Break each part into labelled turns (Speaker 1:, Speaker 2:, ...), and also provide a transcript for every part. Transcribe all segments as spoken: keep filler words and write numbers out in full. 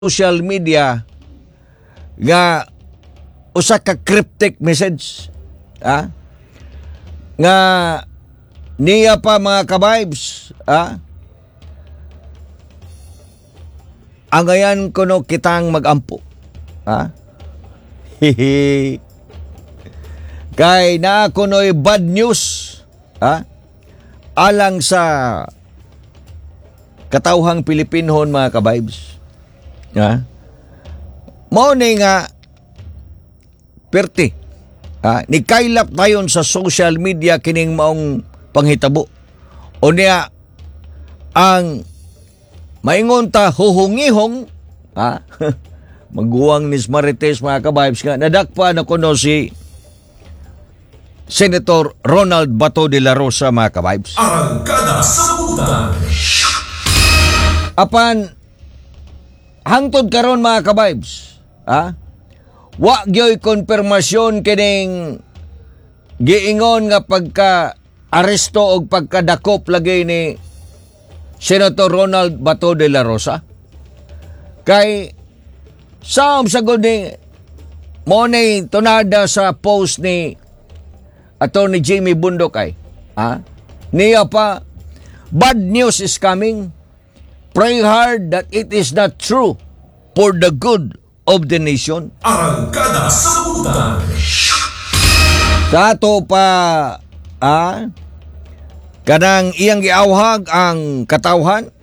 Speaker 1: social media nga usa ka cryptic message ha nga niya pa mga ka-vibes ha angayan kuno kitang magampo ha hihi kay na kuno'y bad news ha alang sa katawhang Pilipinhon mga ka-vibes ha mao ni nga perti ha nikaylap tayon sa social media kining maong panghitabo o niya ang maingon ta huhungihong ha maguwang ni Marites mga ka-vibes nga nadakpa na kuno si Senator Ronald Bato de la Rosa mga ka-vibes.
Speaker 2: Arangkada sa Butan.
Speaker 1: Apan hangtod karon mga ka-vibes ha wa gyoy konfirmasyon kining giingon nga pagka aresto og pagkadakop lagi ni Senator Ronald Bato de la Rosa kay saom sagod ni mo ni tunada sa post ni Attorney Jamie Bundok ay ha niya pa bad news is coming, pray hard that it is not true for the good of the nation.
Speaker 2: Arangkada sa Butan.
Speaker 1: Sa ato pa ah, kanang iyang giawhag ang katawhan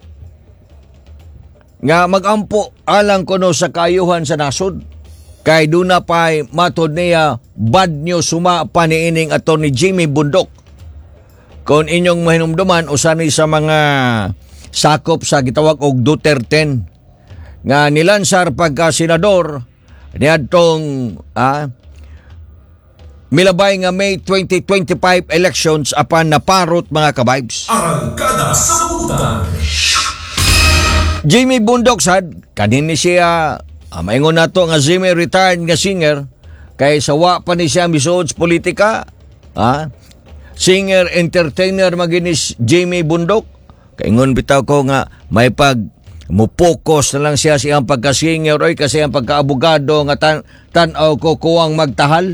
Speaker 1: nga magampo alang kuno sa kayuhan sa nasod kay duna pay matod niya bad news suma pa niining Attorney Jamie Bundok kung inyong mahinumduman usani sa mga sakop sa gitawag og Duterte nga nilansar pagka senador niadtong ah, milabay nga May twenty twenty-five elections apan naparot mga ka-vibes.
Speaker 2: Arangkada sa Butan.
Speaker 1: Jamie Bundok sad kanini siya ah, maingon nato nga semi-retired nga singer kay sawa pa ni siya misuod sa politika ha singer entertainer maginis Jamie Bundok kay ingon bitaw ko nga may pag mupokus na lang siya siyang pagka-singer oy kasi ang pagka-abogado nga tan tan-aw ko kuwang magtahal.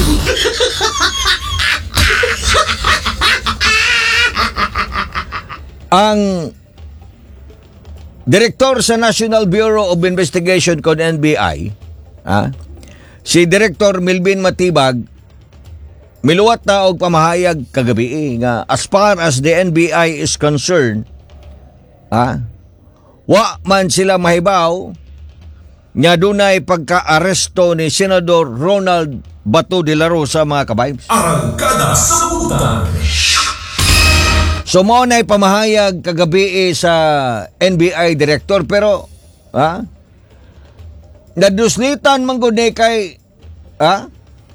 Speaker 1: Ang direktor sa National Bureau of Investigation kon N B I ha si Director Melvin Matibag miluwat na og pamahayag kagabi nga as far as the N B I is concerned ha wa man sila mahibaw nya dunay pagka-aresto ni Senador Ronald Bato de la Rosa mga ka-vibes.
Speaker 2: Arangkada sa Butan.
Speaker 1: So mo na pamahayag kagabi sa N B I director pero ha naduslitan man gud kay ha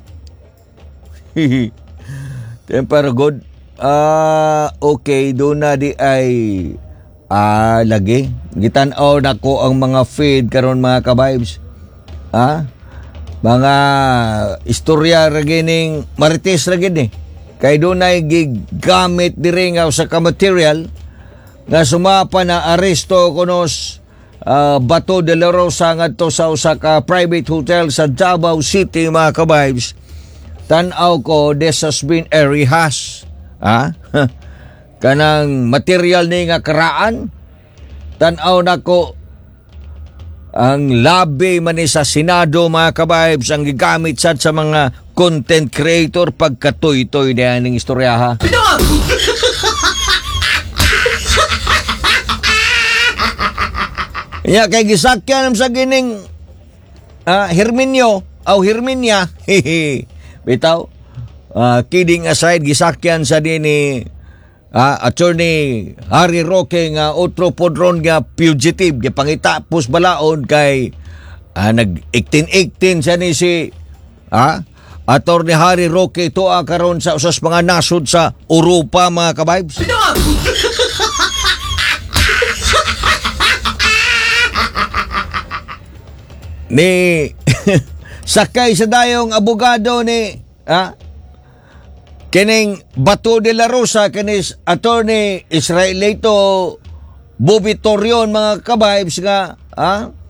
Speaker 1: temper good ah okay do na di ay ah lagi gitan-aw nako ang mga feed karon mga ka-vibes ha mga istorya ra gining Marites ra gid ni kay dunay gigamit diri nga sa ka material nga sumapa na aresto kunos uh, Bato de la Rosa ngadto sa usa ka private hotel sa Davao City mga ka-vibes. Tan-aw ko this has been a rehash ha kanang material ni nga karaan tan-aw nako ang labi man ni sa Senado mga ka-vibes ang gigamit sad sa mga content creator pagkatoy-toy na ning istorya ha. Ya kay gisakyan sa gining uh, Herminio aw Herminia bitaw uh, kidding aside gisakyan sa dini uh, Attorney Harry Roque nga otro podron nga fugitive gipangitapos balaod kay uh, nag eighteen eighteen sa ni si ha uh, Attorney Harry Roque tuwa karon sa usas mga nasod sa Europa mga ka-vibes. Ni sakay sa dayong abogado ni ha kining Bato de la Rosa kinis Attorney Israelito Bobby Torion mga ka-vibes nga ha